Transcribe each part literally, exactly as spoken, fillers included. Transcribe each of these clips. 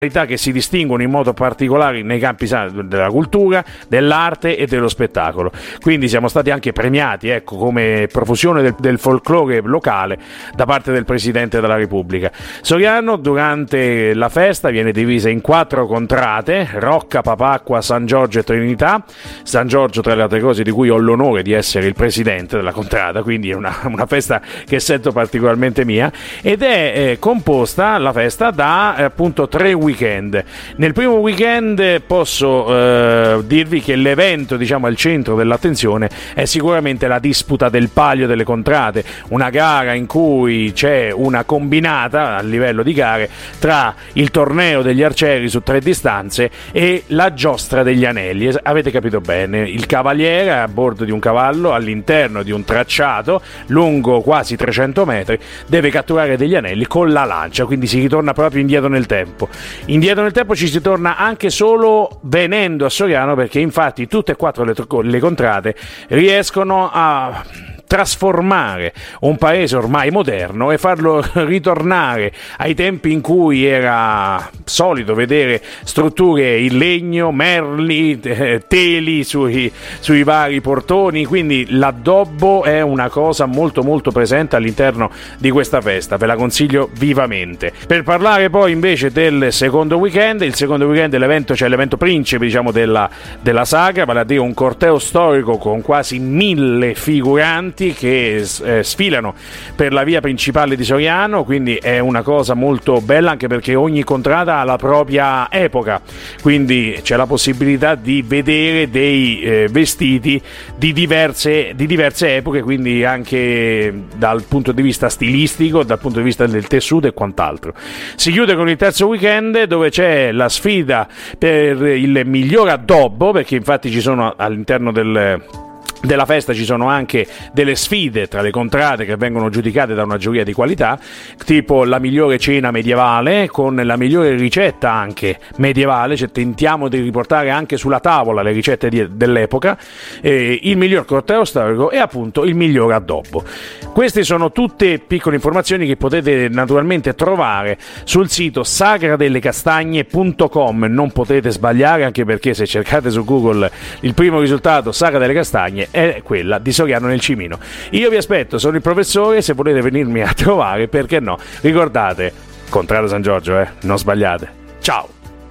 che si distinguono in modo particolare nei campi della cultura, dell'arte e dello spettacolo. Quindi siamo stati anche premiati, ecco, come profusione del, del folklore locale da parte del Presidente della Repubblica. Soriano durante la festa viene divisa in quattro contrate: Rocca, Papacqua, San Giorgio e Trinità. San Giorgio, tra le altre cose, di cui ho l'onore di essere il presidente della contrada, quindi è una, una festa che sento particolarmente mia, ed è eh, composta la festa da eh, appunto tre weekend. Weekend. Nel primo weekend posso eh, dirvi che l'evento, diciamo, al centro dell'attenzione è sicuramente la disputa del Palio delle Contrade, una gara in cui c'è una combinata a livello di gare tra il torneo degli arcieri su tre distanze e la giostra degli anelli. Avete capito bene, il cavaliere a bordo di un cavallo all'interno di un tracciato lungo quasi trecento metri deve catturare degli anelli con la lancia, quindi si ritorna proprio indietro nel tempo. Indietro nel tempo ci si torna anche solo venendo a Soriano, perché infatti tutte e quattro le, le contrade riescono a trasformare un paese ormai moderno e farlo ritornare ai tempi in cui era solito vedere strutture in legno, merli, eh, teli sui, sui vari portoni. Quindi l'addobbo è una cosa molto molto presente all'interno di questa festa, ve la consiglio vivamente. Per parlare poi invece del secondo weekend, il secondo weekend l'evento, c'è l'evento principe, diciamo, della, della sagra, vale a dire un corteo storico con quasi mille figuranti che eh, sfilano per la via principale di Soriano, quindi è una cosa molto bella, anche perché ogni contrada ha la propria epoca, quindi c'è la possibilità di vedere dei eh, vestiti di diverse, di diverse epoche, quindi anche dal punto di vista stilistico, dal punto di vista del tessuto e quant'altro. Si chiude con il terzo weekend, dove c'è la sfida per il miglior addobbo, perché infatti ci sono all'interno del della festa ci sono anche delle sfide tra le contrade che vengono giudicate da una giuria di qualità, tipo la migliore cena medievale con la migliore ricetta anche medievale, cioè tentiamo di riportare anche sulla tavola le ricette di, dell'epoca, eh, il miglior corteo storico e appunto il miglior addobbo. Queste sono tutte piccole informazioni che potete naturalmente trovare sul sito sagradellecastagne punto com, non potete sbagliare, anche perché se cercate su Google il primo risultato, Sagra delle Castagne, è quella di Soriano nel Cimino. Io vi aspetto, sono il professore, se volete venirmi a trovare, perché no? Ricordate, contrada San Giorgio, eh? Non sbagliate. Ciao!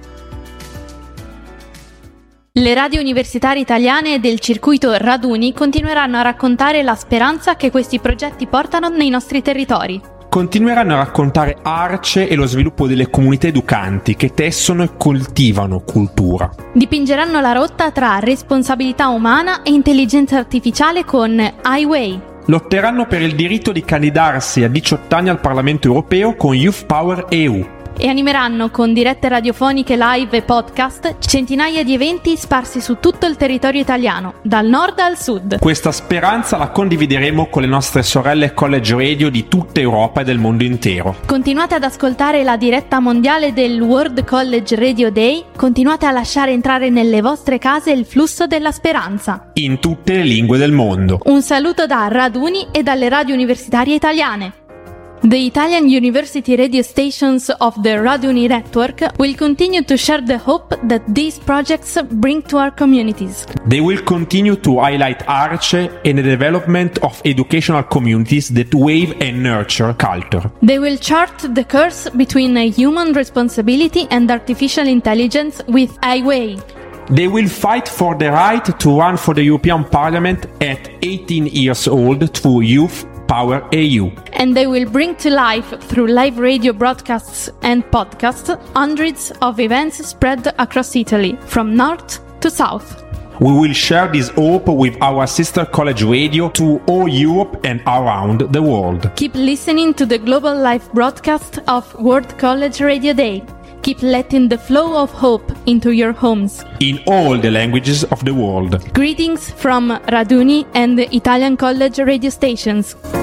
Le radio universitarie italiane del circuito Raduni continueranno a raccontare la speranza che questi progetti portano nei nostri territori. Continueranno a raccontare Arce e lo sviluppo delle comunità educanti che tessono e coltivano cultura. Dipingeranno la rotta tra responsabilità umana e intelligenza artificiale con iWay. Lotteranno per il diritto di candidarsi a diciotto anni al Parlamento europeo con Youth Power E U. E animeranno con dirette radiofoniche live e podcast centinaia di eventi sparsi su tutto il territorio italiano, dal nord al sud. Questa speranza la condivideremo con le nostre sorelle College Radio di tutta Europa e del mondo intero. Continuate ad ascoltare la diretta mondiale del World College Radio Day, continuate a lasciare entrare nelle vostre case il flusso della speranza. In tutte le lingue del mondo. Un saluto da Raduni e dalle radio universitarie italiane. The Italian university radio stations of the Raduni network will continue to share the hope that these projects bring to our communities. They will continue to highlight Arce and the development of educational communities that wave and nurture culture. They will chart the course between a human responsibility and artificial intelligence with iWay. They will fight for the right to run for the European Parliament at eighteen years old through Youth Power E U. And they will bring to life, through live radio broadcasts and podcasts, hundreds of events spread across Italy, from north to south. We will share this hope with our sister college radio to all Europe and around the world. Keep listening to the global live broadcast of World College Radio Day. Keep letting the flow of hope into your homes. In all the languages of the world. Greetings from Raduni and the Italian College radio stations.